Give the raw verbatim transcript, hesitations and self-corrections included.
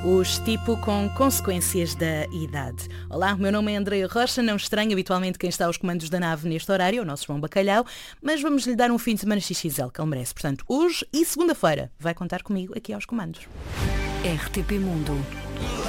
Os tipo com consequências da idade. Olá, o meu nome é Andreia Rocha, não estranho habitualmente quem está aos comandos da nave neste horário, o nosso João Bacalhau, mas vamos lhe dar um fim de semana X X L que ele merece. Portanto, hoje e segunda-feira vai contar comigo aqui aos comandos. R T P Mundo.